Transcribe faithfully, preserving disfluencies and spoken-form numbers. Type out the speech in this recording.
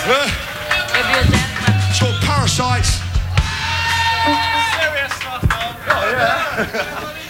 It's called Parasites. Serious stuff, man. Oh, yeah.